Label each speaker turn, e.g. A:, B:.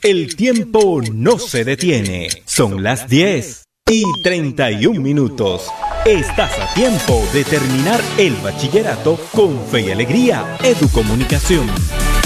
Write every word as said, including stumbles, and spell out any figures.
A: El tiempo no se detiene. Son las diez y treinta y un minutos. Estás a tiempo de terminar el bachillerato con fe y alegría. Educomunicación.